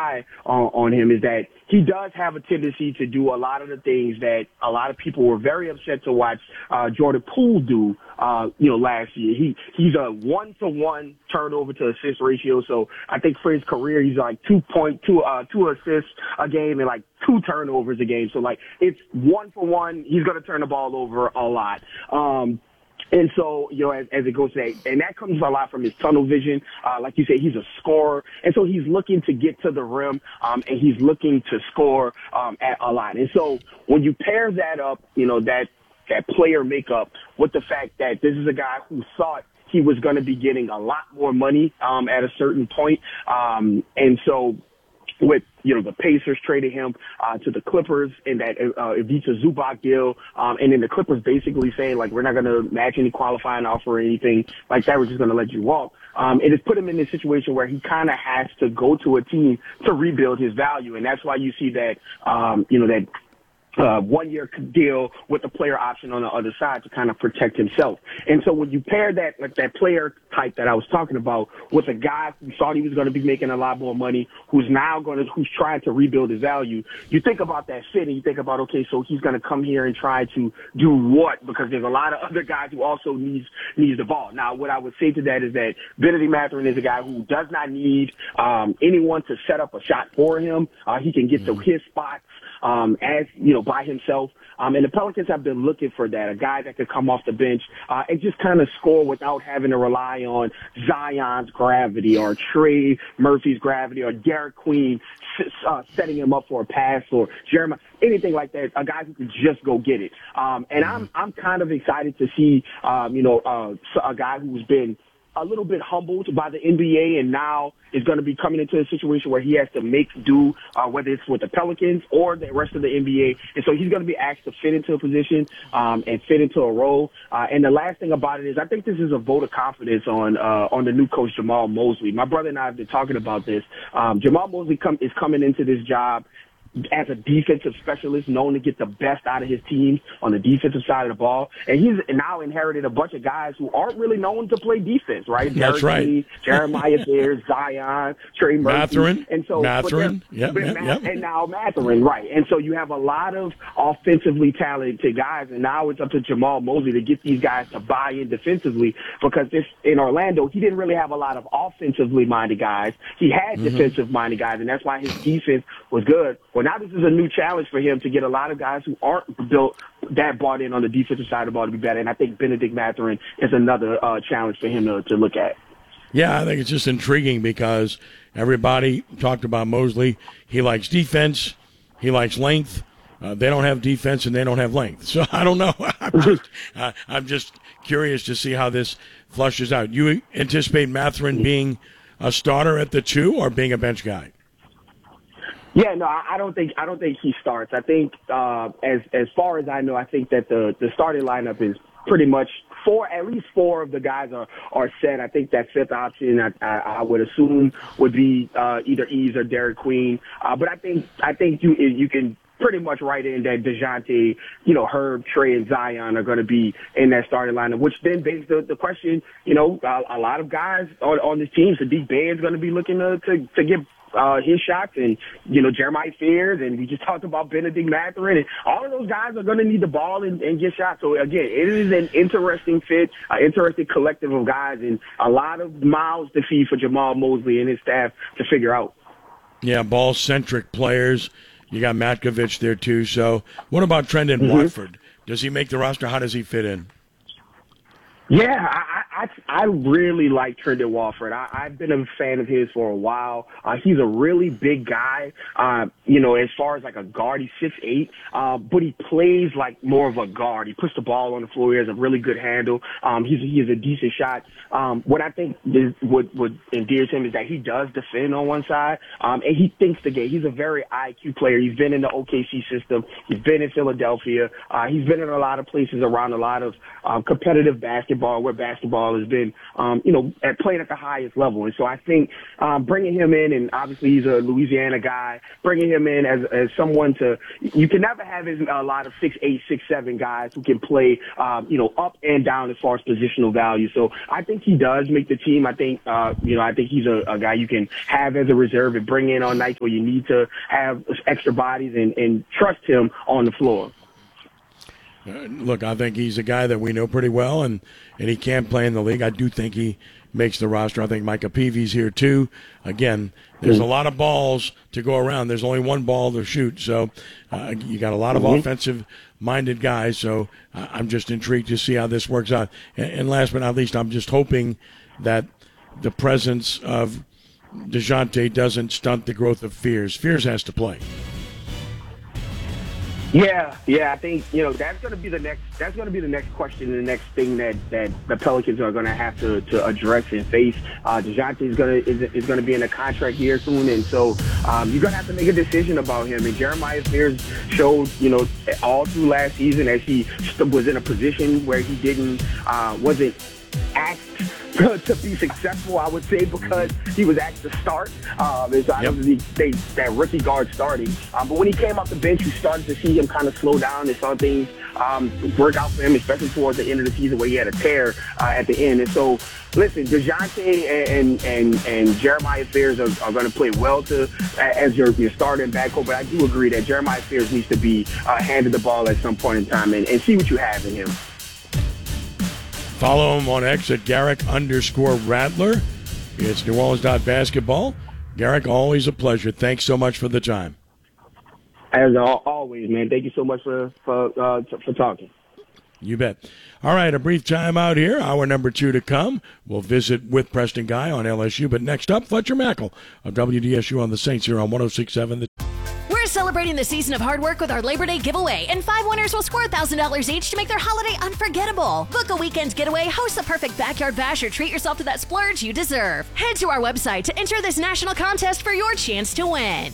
eye on him is that he does have a tendency to do a lot of the things that a lot of people were very upset to watch Jordan Poole do, last year. He's a 1-to-1 turnover to assist ratio. So I think for his career, he's like 2 assists a game and like 2 turnovers a game. So like it's 1-for-1. He's going to turn the ball over a lot. And so, as it goes to that, and that comes a lot from his tunnel vision. Like you said, he's a scorer. And so he's looking to get to the rim, and he's looking to score, at a lot. And so when you pair that up, that player makeup with the fact that this is a guy who thought he was going to be getting a lot more money, at a certain point. And so, with, the Pacers traded him to the Clippers in that Ivica Zubac deal. And then the Clippers basically saying, like, we're not going to match any qualifying offer or anything like that. We're just going to let you walk. It has put him in this situation where he kind of has to go to a team to rebuild his value. And that's why you see that, that 1-year deal with the player option on the other side to kind of protect himself. And so when you pair that, like that player type that I was talking about with a guy who thought he was going to be making a lot more money, who's trying to rebuild his value, you think about that fit and you think about, okay, so he's going to come here and try to do what? Because there's a lot of other guys who also needs the ball. Now, what I would say to that is that Bennedict Mathurin is a guy who does not need anyone to set up a shot for him. He can get to his spots by himself. And the Pelicans have been looking for that, a guy that could come off the bench and just kind of score without having to rely on Zion's gravity or Trey Murphy's gravity or Derek Queen setting him up for a pass or Jeremiah, anything like that, a guy who can just go get it. And I'm kind of excited to see, a guy who's been a little bit humbled by the NBA and now is going to be coming into a situation where he has to make do, whether it's with the Pelicans or the rest of the NBA. And so he's going to be asked to fit into a position and fit into a role. And the last thing about it is I think this is a vote of confidence on the new coach, Jamal Mosley. My brother and I have been talking about this. Jamal Mosley is coming into this job as a defensive specialist, known to get the best out of his team on the defensive side of the ball. And he's now inherited a bunch of guys who aren't really known to play defense, right? That's right. Lee, Jeremiah Bears, Zion, Trey Murphy. Mathurin. And so, Mathurin. And now Mathurin, right. And so you have a lot of offensively talented guys, and now it's up to Jamal Mosley to get these guys to buy in defensively, because in Orlando, he didn't really have a lot of offensively minded guys. He had defensive minded guys, and that's why his defense was good. Well, now this is a new challenge for him to get a lot of guys who aren't bought in on the defensive side of the ball to be better. And I think Bennedict Mathurin is another challenge for him to look at. Yeah, I think it's just intriguing because everybody talked about Mosley. He likes defense. He likes length. They don't have defense and they don't have length. So I don't know. I'm just curious to see how this flushes out. You anticipate Mathurin being a starter at the 2 or being a bench guy? Yeah, no, I don't think he starts. I think as far as I know, I think that the starting lineup is pretty much at least 4 of the guys are set. I think that 5th option I would assume would be either Ease or Derek Queen. But I think you can pretty much write in that DeJounte, Herb, Trey, and Zion are going to be in that starting lineup, which then begs the question, a lot of guys on this team, Sadiq Bey is going to be looking to get his shots, and Jeremiah Fears, and we just talked about Bennedict Mathurin, and all of those guys are going to need the ball and get shots. So again, it is an interesting fit, an interesting collective of guys, and a lot of mouths to feed for Jamal Mosley and his staff to figure out. Yeah, ball-centric players. You got Matkovich there too. So what about Trendon Watford? Does he make the roster? How does he fit in? Yeah, I really like Trendon Watford. I've been a fan of his for a while. He's a really big guy, as far as like a guard. He's 6'8", but he plays like more of a guard. He puts the ball on the floor. He has a really good handle. He has a decent shot. What I think what endears him is that he does defend on one side, and he thinks the game. He's a very IQ player. He's been in the OKC system. He's been in Philadelphia. He's been in a lot of places around a lot of competitive basketball, where basketball basketball has been, playing at the highest level. And so I think bringing him in, and obviously he's a Louisiana guy, bringing him in as someone you can never have a lot of 6'8", 6'7" guys who can play, up and down as far as positional value. So I think he does make the team. I think, I think he's a guy you can have as a reserve and bring in on nights where you need to have extra bodies and trust him on the floor. Look, I think he's a guy that we know pretty well, and he can play in the league. I do think he makes the roster. I think Micah Peavy's here too. Again, there's a lot of balls to go around. There's only one ball to shoot, so you got a lot of offensive-minded guys. So I'm just intrigued to see how this works out. And last but not least, I'm just hoping that the presence of DeJounte doesn't stunt the growth of Fears. Fears has to play. Yeah, I think that's going to be the next question, and the next thing that the Pelicans are going to have to address and face. DeJounte is going to be in a contract year soon, and so you're going to have to make a decision about him. And Jeremiah Fears showed all through last season as he was in a position where he wasn't asked to be successful, I would say, because he was asked to start. And so I don't think that rookie guard starting. But when he came off the bench, you started to see him kind of slow down and saw things work out for him, especially towards the end of the season where he had a tear at the end. And so, listen, DeJounte and Jeremiah Fears are going to play well as your starting backcourt. But I do agree that Jeremiah Fears needs to be handed the ball at some point in time and see what you have in him. Follow him on X at Garrick_Rattler. It's New Orleans Basketball. Garrick, always a pleasure. Thanks so much for the time. As always, man. Thank you so much for talking. You bet. All right, a brief time out here. Hour number 2 to come. We'll visit with Preston Guy on LSU. But next up, Fletcher Mackel of WDSU on the Saints here on 106.7. We're celebrating the season of hard work with our Labor Day giveaway, and 5 winners will score $1,000 each to make their holiday unforgettable. Book a weekend getaway, host the perfect backyard bash, or treat yourself to that splurge you deserve. Head to our website to enter this national contest for your chance to win.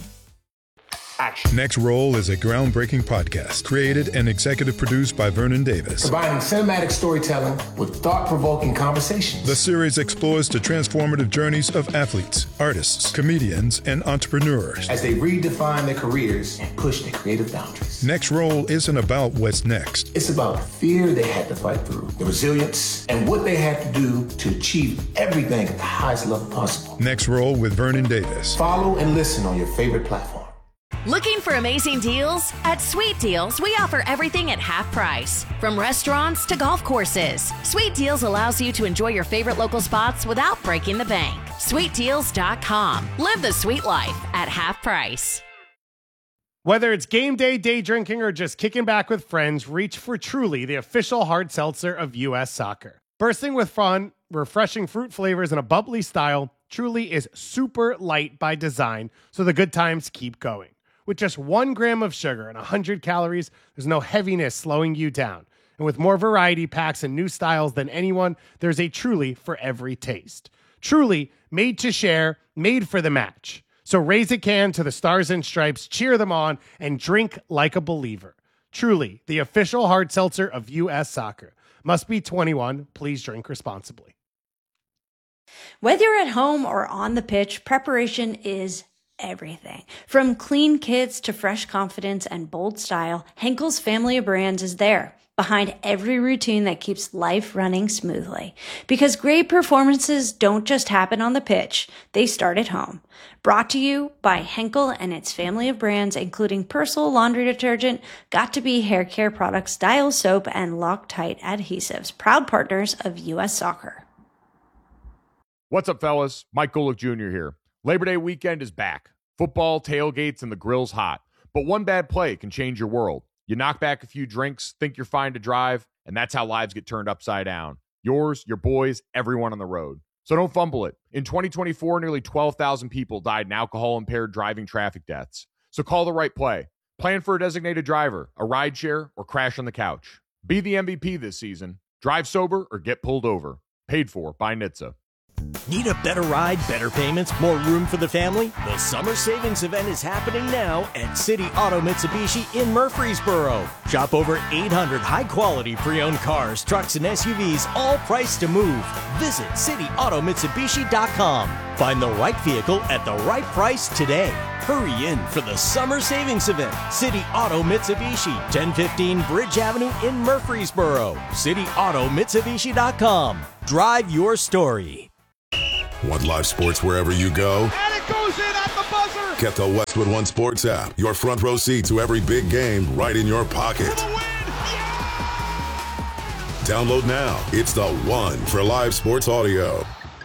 Action. Next Roll is a groundbreaking podcast created and executive produced by Vernon Davis. Combining cinematic storytelling with thought-provoking conversations. The series explores the transformative journeys of athletes, artists, comedians, and entrepreneurs as they redefine their careers and push their creative boundaries. Next Roll isn't about what's next. It's about the fear they had to fight through, the resilience, and what they had to do to achieve everything at the highest level possible. Next Roll with Vernon Davis. Follow and listen on your favorite platform. Looking for amazing deals? At Sweet Deals, we offer everything at half price. From restaurants to golf courses, Sweet Deals allows you to enjoy your favorite local spots without breaking the bank. SweetDeals.com. Live the sweet life at half price. Whether it's game day, day drinking, or just kicking back with friends, reach for Truly, the official hard seltzer of U.S. Soccer. Bursting with fun, refreshing fruit flavors, and a bubbly style, Truly is super light by design, so the good times keep going. With just 1 gram of sugar and 100 calories, there's no heaviness slowing you down. And with more variety packs and new styles than anyone, there's a Truly for every taste. Truly, made to share, made for the match. So raise a can to the Stars and Stripes, cheer them on, and drink like a believer. Truly, the official hard seltzer of U.S. Soccer. Must be 21. Please drink responsibly. Whether you're at home or on the pitch, preparation is everything. From clean kits to fresh confidence and bold style, Henkel's family of brands is there, behind every routine that keeps life running smoothly. Because great performances don't just happen on the pitch, they start at home. Brought to you by Henkel and its family of brands, including Persil laundry detergent, Got2b hair care products, Dial soap, and Loctite adhesives, proud partners of U.S. Soccer. What's up, fellas? Mike Golick Jr. here. Labor Day weekend is back. Football, tailgates, and the grill's hot. But one bad play can change your world. You knock back a few drinks, think you're fine to drive, and that's how lives get turned upside down. Yours, your boys, everyone on the road. So don't fumble it. In 2024, nearly 12,000 people died in alcohol-impaired driving traffic deaths. So call the right play. Plan for a designated driver, a rideshare, or crash on the couch. Be the MVP this season. Drive sober or get pulled over. Paid for by NHTSA. Need a better ride, better payments, more room for the family? The Summer Savings Event is happening now at City Auto Mitsubishi in Murfreesboro. Shop over 800 high-quality pre-owned cars, trucks, and SUVs, all priced to move. Visit cityautomitsubishi.com. Find the right vehicle at the right price today. Hurry in for the Summer Savings Event. City Auto Mitsubishi, 1015 Bridge Avenue in Murfreesboro. cityautomitsubishi.com. Drive your story. Want live sports wherever you go? And it goes in at the buzzer! Get the Westwood One Sports app. Your front row seat to every big game right in your pocket. For the win! Yeah! Download now. It's the one for live sports audio.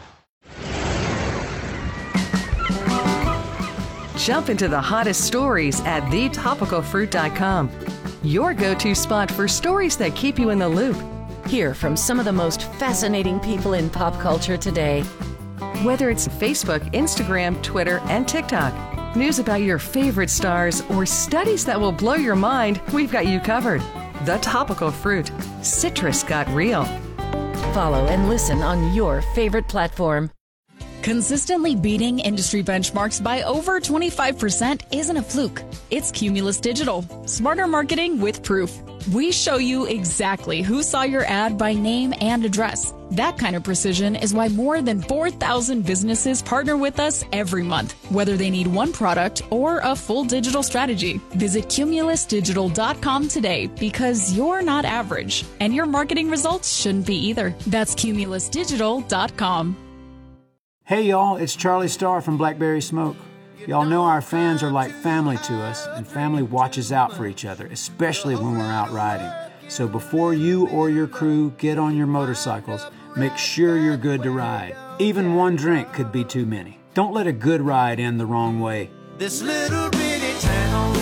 Jump into the hottest stories at thetopicalfruit.com. Your go-to spot for stories that keep you in the loop. Hear from some of the most fascinating people in pop culture today. Whether it's Facebook, Instagram, Twitter, and TikTok, news about your favorite stars, or studies that will blow your mind, we've got you covered. The Topical Fruit. Citrus got real. Follow and listen on your favorite platform. Consistently beating industry benchmarks by over 25% isn't a fluke. It's Cumulus Digital. Smarter marketing with proof. We show you exactly who saw your ad by name and address. That kind of precision is why more than 4,000 businesses partner with us every month, whether they need one product or a full digital strategy. Visit cumulusdigital.com today because you're not average, and your marketing results shouldn't be either. That's cumulusdigital.com. Hey y'all, it's Charlie Starr from Blackberry Smoke. Y'all know our fans are like family to us, and family watches out for each other, especially when we're out riding. So before you or your crew get on your motorcycles, make sure you're good to ride. Even one drink could be too many. Don't let a good ride end the wrong way. This little bitty town,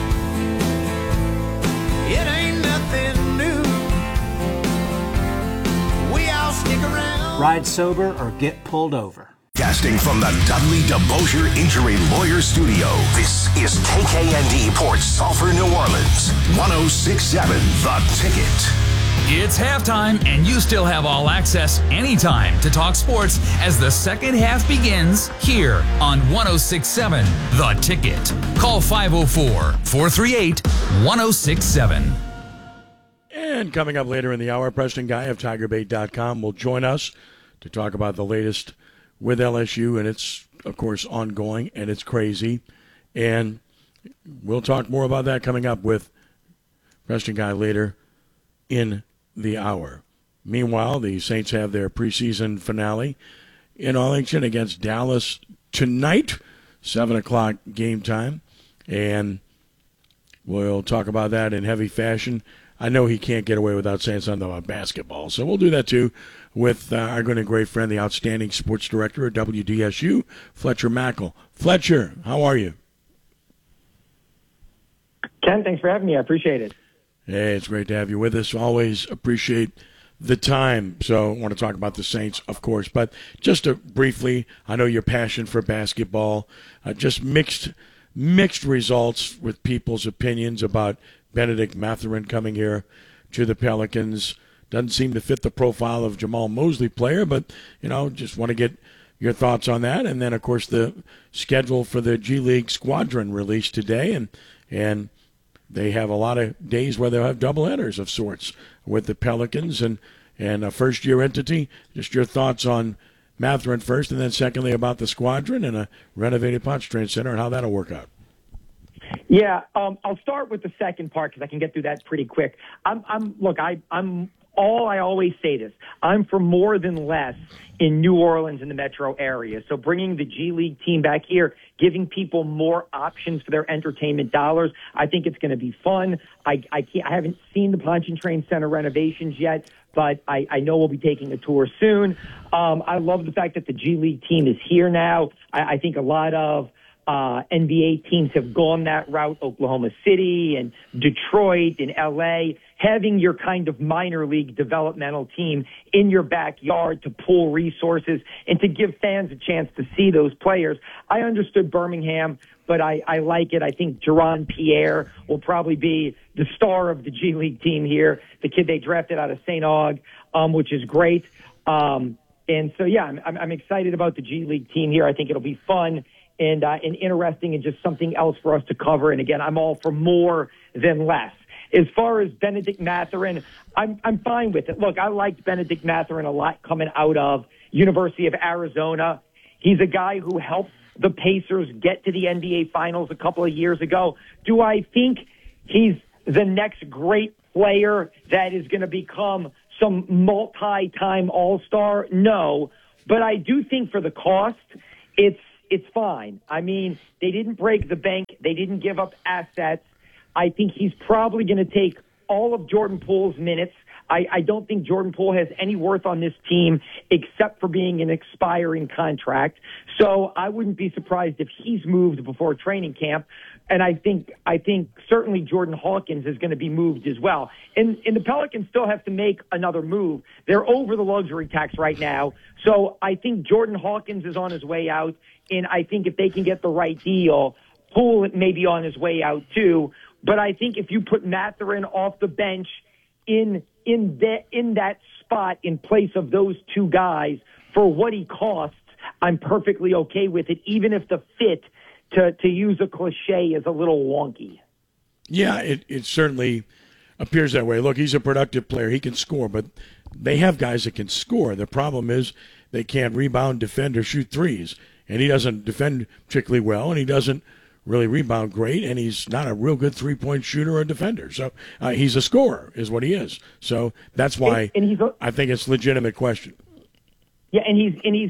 it ain't nothing new. We all stick around. Ride sober or get pulled over. Casting from the Dudley DeBosier Injury Lawyer Studio, this is KKND Port Sulphur, New Orleans, 106.7 The Ticket. It's halftime, and you still have all access anytime to talk sports as the second half begins here on 106.7 The Ticket. Call 504-438-1067. And coming up later in the hour, Preston Guy of TigerBait.com will join us to talk about the latest with LSU, and it's, of course, ongoing, and it's crazy. And we'll talk more about that coming up with Preston Guy later in the hour. Meanwhile, the Saints have their preseason finale in Arlington against Dallas tonight, 7 o'clock game time. And we'll talk about that in heavy fashion. I know he can't get away without saying something about basketball, so we'll do that too with our good and great friend, the outstanding sports director at WDSU, Fletcher Mackel. Fletcher, how are you? Ken, thanks for having me. I appreciate it. Hey, it's great to have you with us. Always appreciate the time. So I want to talk about the Saints, of course, but just briefly, I know your passion for basketball, just mixed results with people's opinions about Benedict Mathurin coming here to the Pelicans. Doesn't seem to fit the profile of Jamal Mosley player, but, just want to get your thoughts on that. And then, of course, the schedule for the G League Squadron released today, and they have a lot of days where they'll have doubleheaders of sorts with the Pelicans and a first-year entity. Just your thoughts on Mathurin first, and then secondly about the Squadron and a renovated Pontchartrain Center and how that'll work out. Yeah, I'll start with the second part because I can get through that pretty quick. I always say this. I'm for more than less in New Orleans and the metro area. So bringing the G League team back here, giving people more options for their entertainment dollars, I think it's going to be fun. I haven't seen the Pontchartrain Center renovations yet, but I know we'll be taking a tour soon. I love the fact that the G League team is here now. I think a lot of NBA teams have gone that route, Oklahoma City and Detroit and LA, having your kind of minor league developmental team in your backyard to pool resources and to give fans a chance to see those players. I understood Birmingham, but I like it. I think Jaron Pierre will probably be the star of the G League team here, the kid they drafted out of St. Aug, which is great. And so, yeah, I'm excited about the G League team here. I think it'll be fun and interesting and just something else for us to cover. And again, I'm all for more than less. As far as Benedict Mathurin, I'm fine with it. Look, I liked Benedict Mathurin a lot coming out of University of Arizona. He's a guy who helped the Pacers get to the NBA Finals a couple of years ago. Do I think he's the next great player that is going to become some multi-time All-Star? No. But I do think for the cost, it's fine. I mean, they didn't break the bank. They didn't give up assets. I think he's probably going to take all of Jordan Poole's minutes. I don't think Jordan Poole has any worth on this team except for being an expiring contract. So I wouldn't be surprised if he's moved before training camp. And I think certainly Jordan Hawkins is going to be moved as well. And the Pelicans still have to make another move. They're over the luxury tax right now. So I think Jordan Hawkins is on his way out. And I think if they can get the right deal, Poole may be on his way out too. But I think if you put Mathurin off the bench in that spot in place of those two guys for what he costs, I'm perfectly okay with it, even if the fit, to use a cliche, is a little wonky. Yeah, it certainly appears that way. Look, he's a productive player. He can score, but they have guys that can score. The problem is they can't rebound, defend, or shoot threes. And he doesn't defend particularly well, and he doesn't really rebound great, and he's not a real good three-point shooter or defender. So he's a scorer is what he is. So that's why I think it's a legitimate question. Yeah, and he's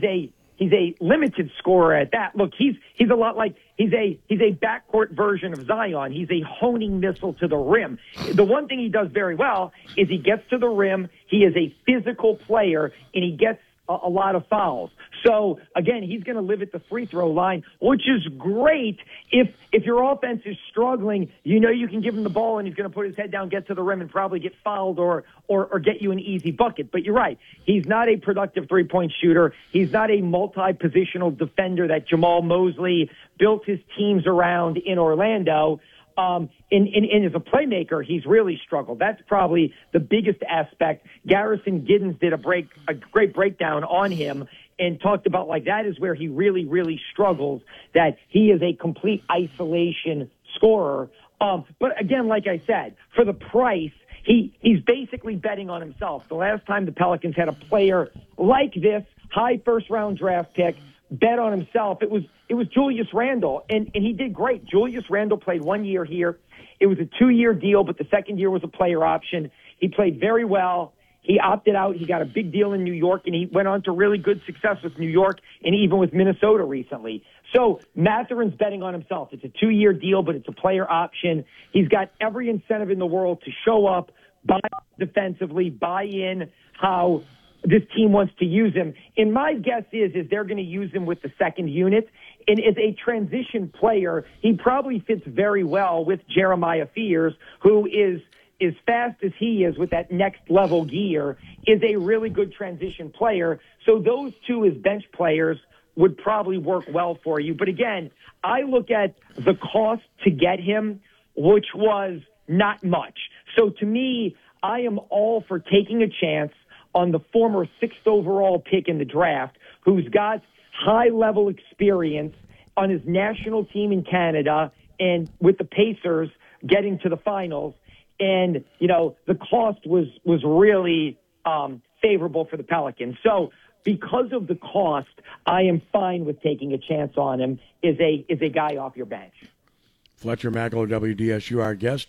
a limited scorer at that. Look, he's a lot like he's a backcourt version of Zion. He's a honing missile to the rim. The one thing he does very well is he gets to the rim. He is a physical player, and he gets a lot of fouls. So, again, he's going to live at the free throw line, which is great if your offense is struggling. You know you can give him the ball, and he's going to put his head down, get to the rim, and probably get fouled or get you an easy bucket. But you're right. He's not a productive three-point shooter. He's not a multi-positional defender that Jamal Mosley built his teams around in Orlando. And as a playmaker, he's really struggled. That's probably the biggest aspect. Garrison Giddens did a great breakdown on him and talked about like that is where he really, really struggles, that he is a complete isolation scorer. But again, like I said, for the price, he's basically betting on himself. The last time the Pelicans had a player like this, high first-round draft pick, bet on himself, it was Julius Randle, and he did great. Julius Randle played 1 year here. It was a 2-year deal, but the second year was a player option. He played very well. He opted out. He got a big deal in New York, and he went on to really good success with New York and even with Minnesota recently. So Mathurin's betting on himself. It's a 2-year deal, but it's a player option. He's got every incentive in the world to show up, buy defensively, buy in how this team wants to use him. And my guess is they're going to use him with the second unit. And as a transition player, he probably fits very well with Jeremiah Fears, who is as fast as he is with that next level gear, is a really good transition player. So those two as bench players would probably work well for you. But again, I look at the cost to get him, which was not much. So to me, I am all for taking a chance on the former 6th overall pick in the draft, who's got high-level experience on his national team in Canada and with the Pacers getting to the finals. And, you know, the cost was really favorable for the Pelicans. So because of the cost, I am fine with taking a chance on him as a guy off your bench. Fletcher Mackel, WDSU, our guest,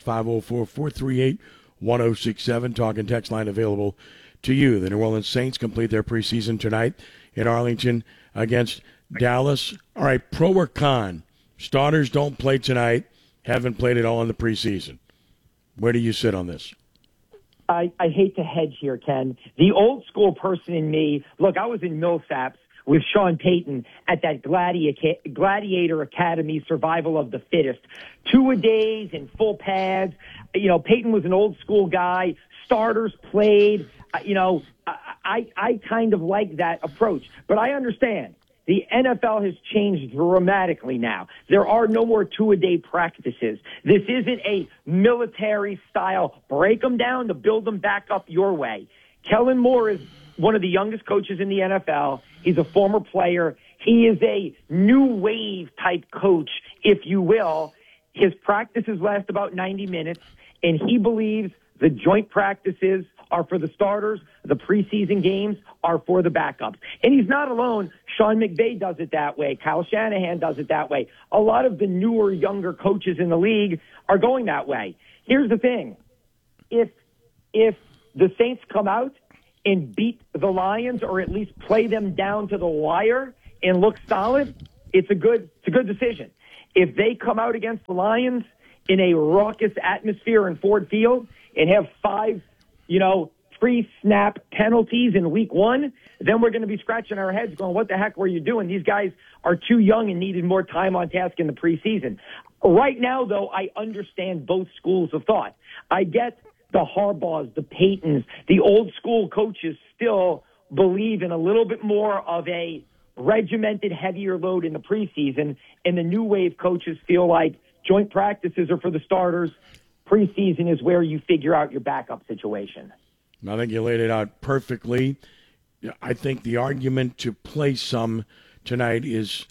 504-438-1067. Talk and text line available to you. The New Orleans Saints complete their preseason tonight in Arlington against Dallas. All right, pro or con? Starters don't play tonight, haven't played at all in the preseason. Where do you sit on this? I hate to hedge here, Ken. The old school person in me, look, I was in Millsaps with Sean Payton at that Gladiator Academy survival of the fittest. 2-a-days and full pads. You know, Payton was an old school guy. Starters played. I kind of like that approach. But I understand. The NFL has changed dramatically now. There are no more 2-a-day practices. This isn't a military style break them down to build them back up your way. Kellen Moore is one of the youngest coaches in the NFL. He's a former player. He is a new wave type coach, if you will. His practices last about 90 minutes, and he believes the joint practices are for the starters. The preseason games are for the backups. And he's not alone. Sean McVay does it that way. Kyle Shanahan does it that way. A lot of the newer, younger coaches in the league are going that way. Here's the thing. If the Saints come out and beat the Lions, or at least play them down to the wire and look solid, it's a good decision. If they come out against the Lions in a raucous atmosphere in Ford Field and have 5, pre-snap penalties in week 1, then we're going to be scratching our heads going, what the heck were you doing? These guys are too young and needed more time on task in the preseason. Right now, though, I understand both schools of thought. I get the Harbaughs, the Paytons, the old school coaches still believe in a little bit more of a regimented, heavier load in the preseason, and the new wave coaches feel like joint practices are for the starters. Preseason is where you figure out your backup situation. I think you laid it out perfectly. I think the argument to play some tonight is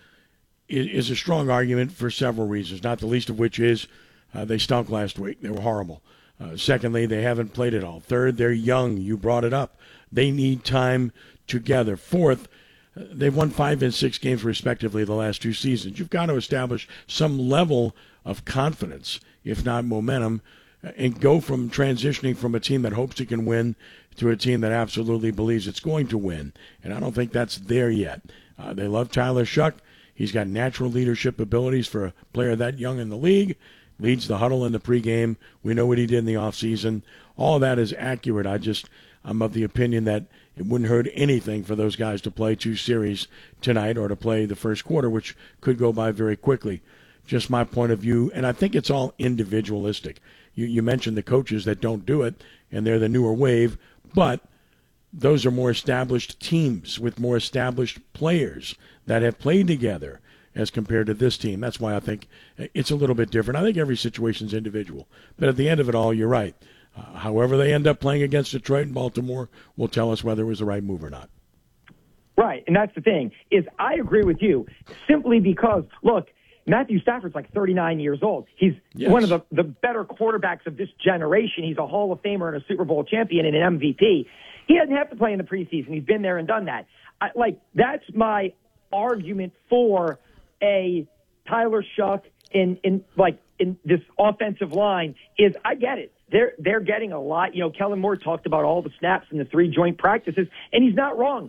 a strong argument for several reasons, not the least of which is they stunk last week. They were horrible. Secondly, they haven't played it all. Third, they're young. You brought it up. They need time together. Fourth, they've won 5 and 6 games respectively the last 2 seasons. You've got to establish some level of confidence, if not momentum, and go from transitioning from a team that hopes it can win to a team that absolutely believes it's going to win. And I don't think that's there yet. They love Tyler Shuck. He's got natural leadership abilities for a player that young in the league. Leads the huddle in the pregame. We know what he did in the offseason. All of that is accurate. I'm of the opinion that it wouldn't hurt anything for those guys to play 2 series tonight or to play the first quarter, which could go by very quickly. Just my point of view, and I think it's all individualistic. You mentioned the coaches that don't do it, and they're the newer wave, but those are more established teams with more established players that have played together as compared to this team. That's why I think it's a little bit different. I think every situation's individual. But at the end of it all, you're right. However they end up playing against Detroit and Baltimore will tell us whether it was the right move or not. Right, and that's the thing, is I agree with you simply because, look, Matthew Stafford's like 39 years old. He's one of the better quarterbacks of this generation. He's a Hall of Famer and a Super Bowl champion and an MVP. He doesn't have to play in the preseason. He's been there and done that. That's my argument for a Tyler Shuck in this offensive line is I get it. They're getting a lot. Kellen Moore talked about all the snaps in the 3 joint practices, and he's not wrong.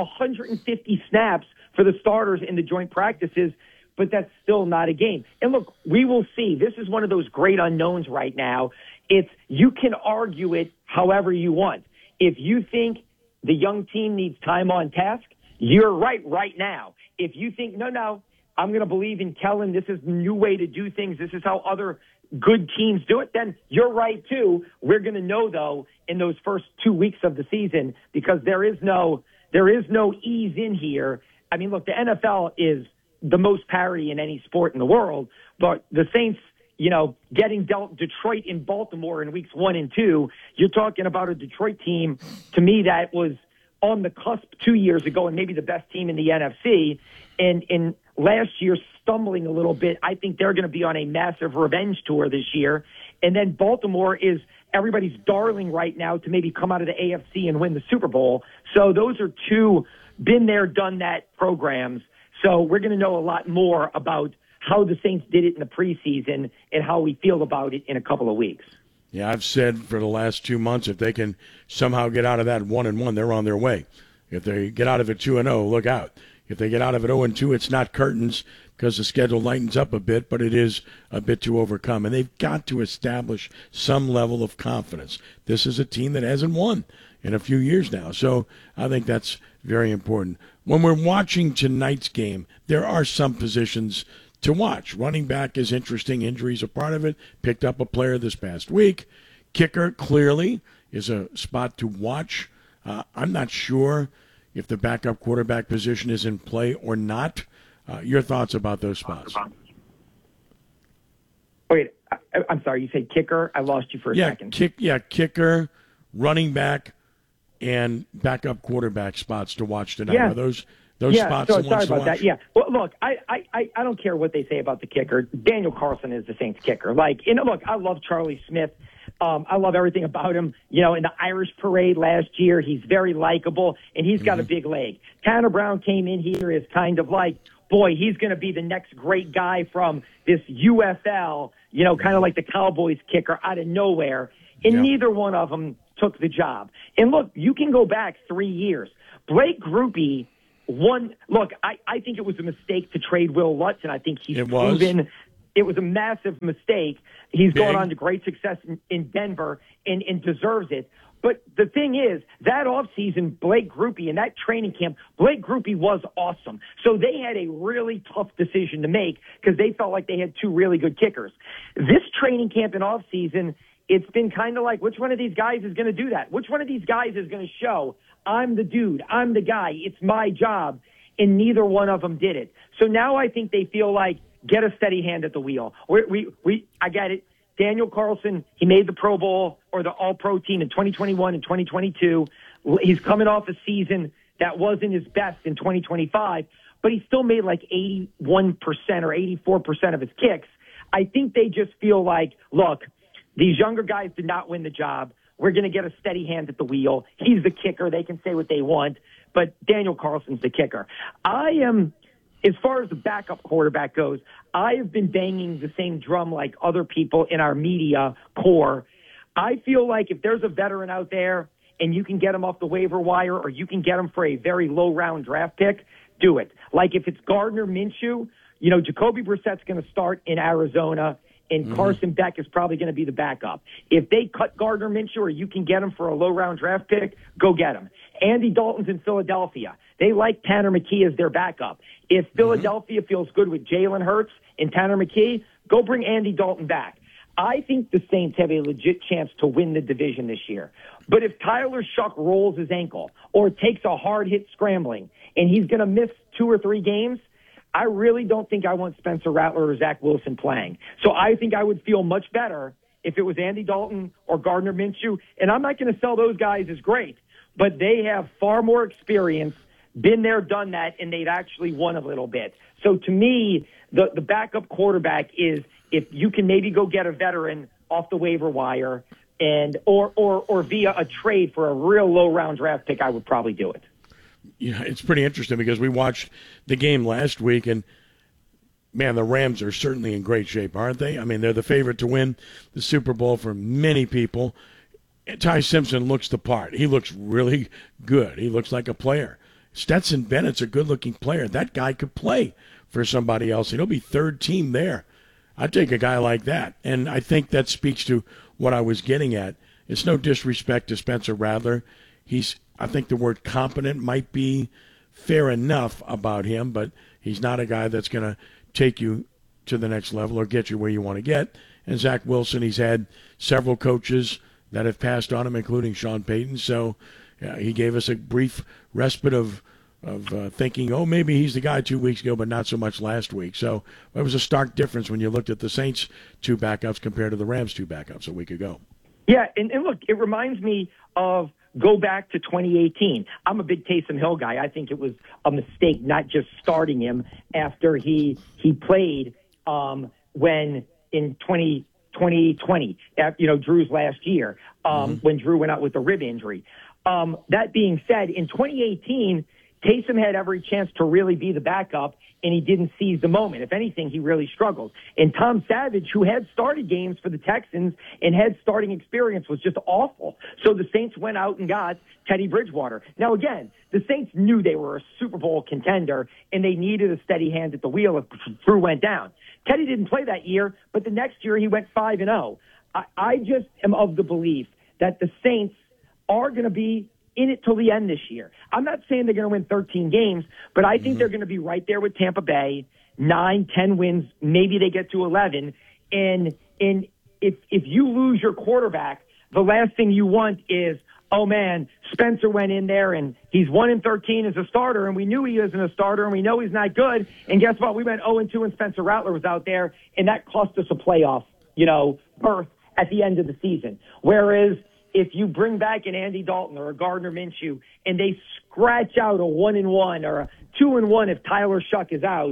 150 snaps for the starters in the joint practices, but that's still not a game. And look, we will see. This is one of those great unknowns right now. You can argue it however you want. If you think the young team needs time on task, you're right now. If you think, no, I'm going to believe in Kellen, this is the new way to do things, this is how other good teams do it, then you're right too. We're going to know, though, in those first 2 weeks of the season, because there is no ease in here. I mean, look, the NFL is the most parity in any sport in the world, but the Saints, getting dealt Detroit and Baltimore in weeks 1 and 2, you're talking about a Detroit team, to me, that was on the cusp 2 years ago and maybe the best team in the NFC. And in last year, stumbling a little bit, I think they're going to be on a massive revenge tour this year. And then Baltimore is everybody's darling right now to maybe come out of the AFC and win the Super Bowl. So those are 2 been there, done that programs. So we're going to know a lot more about how the Saints did it in the preseason and how we feel about it in a couple of weeks. Yeah, I've said for the last 2 months, if they can somehow get out of that 1-1, they're on their way. If they get out of it 2-0, look out. If they get out of it 0-2, it's not curtains because the schedule lightens up a bit, but it is a bit to overcome. And they've got to establish some level of confidence. This is a team that hasn't won in a few years now. So I think that's very important. When we're watching tonight's game, there are some positions to watch. Running back is interesting. Injuries are part of it. Picked up a player this past week. Kicker, clearly, is a spot to watch. I'm not sure if the backup quarterback position is in play or not. Your thoughts about those spots? Wait, I'm sorry. You said kicker? I lost you for a second. Kicker, running back, and backup quarterback spots to watch tonight. Yeah. Are those yeah, spots so the sorry ones to about watch? that. Yeah. Well, look, I don't care what they say about the kicker. Daniel Carlson is the Saints kicker. Like, look, I love Charlie Smith. I love everything about him. In the Irish parade last year, he's very likable, and he's got a big leg. Tanner Brown came in here as kind of like, boy, he's going to be the next great guy from this UFL, kind of like the Cowboys kicker out of nowhere. And neither one of them took the job. And look, you can go back 3 years. Blake Grupe won. Look, I think it was a mistake to trade Will Lutz, and I think he's proven it was a massive mistake. He's gone on to great success in Denver and deserves it. But the thing is, that offseason, Blake Grupe, in that training camp, Blake Grupe was awesome. So they had a really tough decision to make because they felt like they had two really good kickers. This training camp and offseason, it's been kind of like, which one of these guys is going to do that? Which one of these guys is going to show, I'm the dude, I'm the guy, it's my job? And neither one of them did it. So now I think they feel like, get a steady hand at the wheel. I get it. Daniel Carlson, he made the Pro Bowl or the All-Pro team in 2021 and 2022. He's coming off a season that wasn't his best in 2025, but he still made like 81% or 84% of his kicks. I think they just feel like, look, these younger guys did not win the job. We're going to get a steady hand at the wheel. He's the kicker. They can say what they want, but Daniel Carlson's the kicker. As far as the backup quarterback goes, I have been banging the same drum like other people in our media core. I feel like if there's a veteran out there and you can get him off the waiver wire or you can get him for a very low-round draft pick, do it. Like if it's Gardner Minshew, Jacoby Brissett's going to start in Arizona, and Carson Beck is probably going to be the backup. If they cut Gardner Minshew or you can get him for a low-round draft pick, go get him. Andy Dalton's in Philadelphia. They like Tanner McKee as their backup. If Philadelphia feels good with Jalen Hurts and Tanner McKee, go bring Andy Dalton back. I think the Saints have a legit chance to win the division this year. But if Tyler Shuck rolls his ankle or takes a hard hit scrambling and he's going to miss 2 or 3 games, I really don't think I want Spencer Rattler or Zach Wilson playing. So I think I would feel much better if it was Andy Dalton or Gardner Minshew. And I'm not going to sell those guys as great, but they have far more experience, been there, done that, and they've actually won a little bit. So to me, the backup quarterback is if you can maybe go get a veteran off the waiver wire and or via a trade for a real low-round draft pick, I would probably do it. It's pretty interesting because we watched the game last week, and, man, the Rams are certainly in great shape, aren't they? I mean, they're the favorite to win the Super Bowl for many people. Ty Simpson looks the part. He looks really good. He looks like a player. Stetson Bennett's a good-looking player. That guy could play for somebody else. He'll be third team there. I'd take a guy like that. And I think that speaks to what I was getting at. It's no disrespect to Spencer Rattler. I think the word competent might be fair enough about him, but he's not a guy that's going to take you to the next level or get you where you want to get. And Zach Wilson, he's had several coaches that have passed on him, including Sean Payton. So he gave us a brief respite of thinking, oh, maybe he's the guy 2 weeks ago, but not so much last week. So it was a stark difference when you looked at the Saints' 2 backups compared to the Rams' 2 backups a week ago. Yeah, and look, it reminds me of go back to 2018. I'm a big Taysom Hill guy. I think it was a mistake not just starting him after he played when in 2020, Drew's last year, when Drew went out with a rib injury. That being said, in 2018, Taysom had every chance to really be the backup, and he didn't seize the moment. If anything, he really struggled. And Tom Savage, who had started games for the Texans and had starting experience, was just awful. So the Saints went out and got Teddy Bridgewater. Now, again, the Saints knew they were a Super Bowl contender, and they needed a steady hand at the wheel if Drew went down. Teddy didn't play that year, but the next year he went 5-0. I just am of the belief that the Saints are going to be in it till the end this year. I'm not saying they're going to win 13 games, but I think they're going to be right there with Tampa Bay, 9-10 wins. Maybe they get to 11. And if you lose your quarterback, the last thing you want is, oh man, Spencer went in there and he's 1-13 as a starter, and we knew he isn't a starter, and we know he's not good. And guess what? We went 0-2, and Spencer Rattler was out there, and that cost us a playoff, berth at the end of the season. Whereas if you bring back an Andy Dalton or a Gardner Minshew and they scratch out a 1-1 or a 2-1 if Tyler Shuck is out,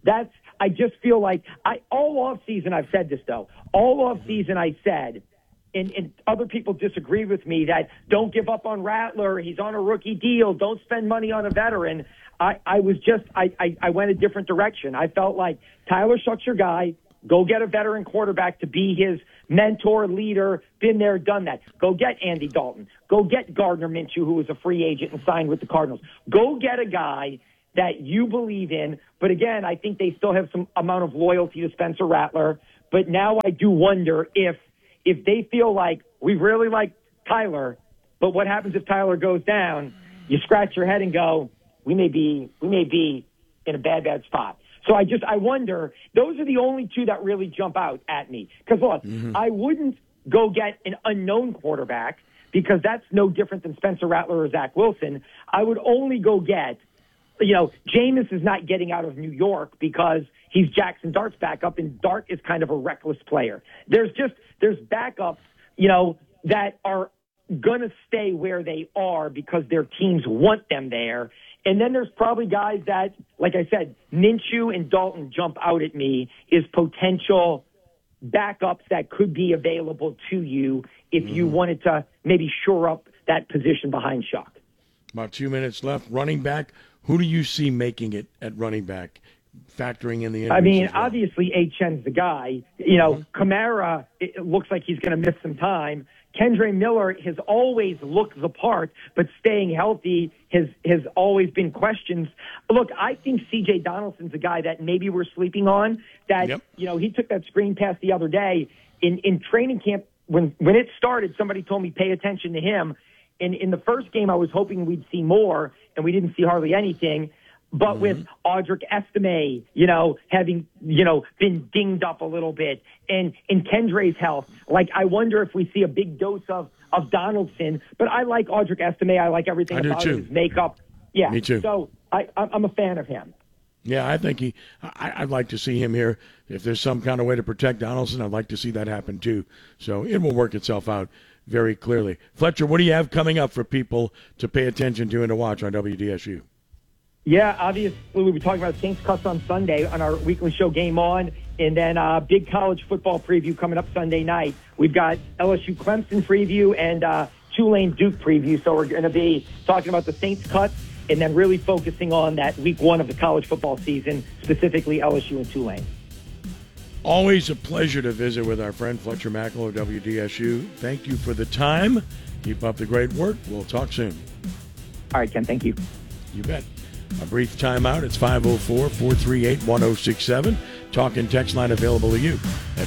I just feel like all off season I've said this though. All off season I said, and other people disagree with me, that don't give up on Rattler. He's on a rookie deal. Don't spend money on a veteran. I went a different direction. I felt like Tyler Shuck's your guy. Go get a veteran quarterback to be his mentor, leader, been there, done that. Go get Andy Dalton. Go get Gardner Minshew, who was a free agent and signed with the Cardinals. Go get a guy that you believe in. But again, I think they still have some amount of loyalty to Spencer Rattler. But now I do wonder if they feel like we really like Tyler, but what happens if Tyler goes down? You scratch your head and go, we may be in a bad spot. So I wonder, those are the only two that really jump out at me. Because look, I wouldn't go get an unknown quarterback because that's no different than Spencer Rattler or Zach Wilson. I would only go get, Jameis is not getting out of New York because he's Jackson Dart's backup, and Dart is kind of a reckless player. There's backups, that are going to stay where they are because their teams want them there. And then there's probably guys that, like I said, Minshew and Dalton jump out at me as potential backups that could be available to you if you wanted to maybe shore up that position behind Shuck. About 2 minutes left. Running back, who do you see making it at running back, factoring in the injuries? I mean, obviously, Achen's the guy. Kamara, it looks like he's going to miss some time. Kendre Miller has always looked the part, but staying healthy has always been questions. Look, I think C.J. Donaldson's a guy that maybe we're sleeping on. That he took that screen pass the other day in training camp. When it started, somebody told me pay attention to him. And in the first game, I was hoping we'd see more, and we didn't see hardly anything. But with Audric Estime, having, been dinged up a little bit, and in Kendre's health, I wonder if we see a big dose of Donaldson. But I like Audric Estime. I like everything about his makeup. Yeah, me too. So I'm a fan of him. Yeah, I think I'd like to see him here. If there's some kind of way to protect Donaldson, I'd like to see that happen too. So it will work itself out very clearly. Fletcher, what do you have coming up for people to pay attention to and to watch on WDSU? Yeah, obviously, we were talking about Saints Cuts on Sunday on our weekly show Game On, and then big college football preview coming up Sunday night. We've got LSU Clemson preview and Tulane Duke preview, so we're going to be talking about the Saints Cuts and then really focusing on that week one of the college football season, specifically LSU and Tulane. Always a pleasure to visit with our friend Fletcher Mackel of WDSU. Thank you for the time. Keep up the great work. We'll talk soon. All right, Ken. Thank you. You bet. A brief timeout. It's 504-438-1067. Talk and text line available to you at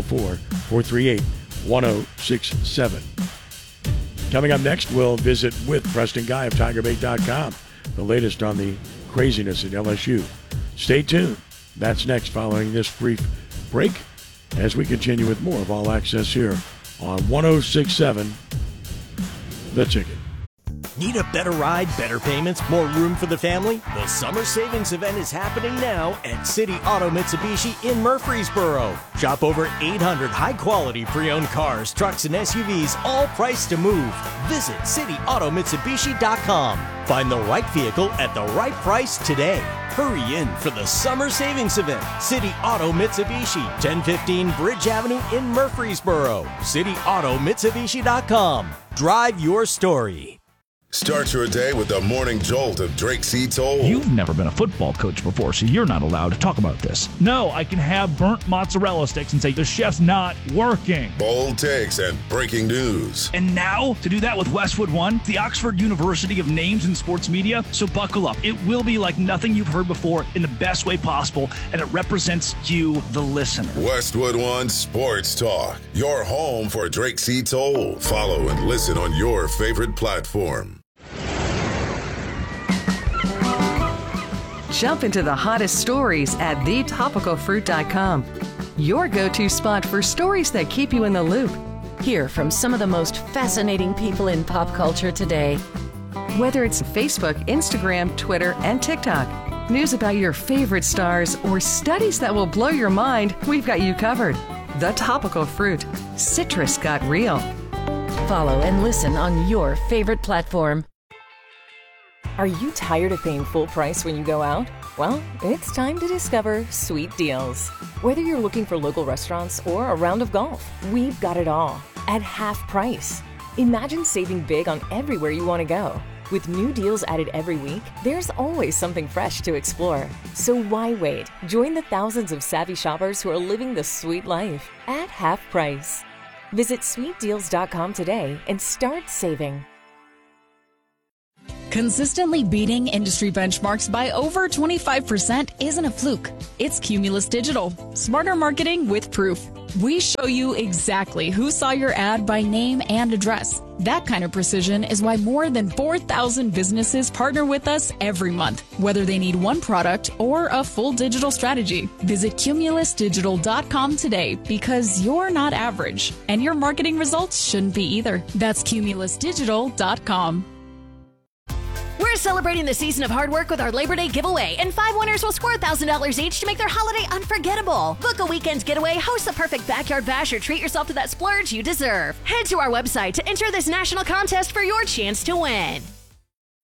504-438-1067. Coming up next, we'll visit with Preston Guy of TigerBait.com. The latest on the craziness at LSU. Stay tuned. That's next following this brief break as we continue with more of All Access here on 106.7 The Ticket. Need a better ride, better payments, more room for the family? The summer savings event is happening now at City Auto Mitsubishi in Murfreesboro. Shop over 800 high-quality pre-owned cars, trucks, and SUVs, all priced to move. Visit cityautomitsubishi.com. Find the right vehicle at the right price today. Hurry in for the summer savings event. City Auto Mitsubishi, 1015 Bridge Avenue in Murfreesboro. cityautomitsubishi.com. Drive your story. Start your day with the morning jolt of Drake C. Toll. You've never been a football coach before, so you're not allowed to talk about this. No, I can have burnt mozzarella sticks and say the chef's not working. Bold takes and breaking news. And now, to do that with Westwood One, the Oxford University of names in sports media, so buckle up. It will be like nothing you've heard before in the best way possible, and it represents you, the listener. Westwood One Sports Talk, your home for Drake C. Toll. Follow and listen on your favorite platform. Jump into the hottest stories at thetopicalfruit.com. Your go-to spot for stories that keep you in the loop. Hear from some of the most fascinating people in pop culture today. Whether it's Facebook, Instagram, Twitter, and TikTok, news about your favorite stars, or studies that will blow your mind, we've got you covered. The Topical Fruit. Citrus got real. Follow and listen on your favorite platform. Are you tired of paying full price when you go out? Well, it's time to discover Sweet Deals. Whether you're looking for local restaurants or a round of golf, we've got it all at half price. Imagine saving big on everywhere you want to go. With new deals added every week, there's always something fresh to explore. So why wait? Join the thousands of savvy shoppers who are living the sweet life at half price. Visit sweetdeals.com today and start saving. Consistently beating industry benchmarks by over 25% isn't a fluke. It's Cumulus Digital. Smarter marketing with proof. We show you exactly who saw your ad by name and address. That kind of precision is why more than 4,000 businesses partner with us every month, whether they need one product or a full digital strategy. Visit cumulusdigital.com today because you're not average, and your marketing results shouldn't be either. That's cumulusdigital.com. We're celebrating the season of hard work with our Labor Day giveaway, and 5 winners will score $1,000 each to make their holiday unforgettable. Book a weekend getaway, host the perfect backyard bash, or treat yourself to that splurge you deserve. Head to our website to enter this national contest for your chance to win.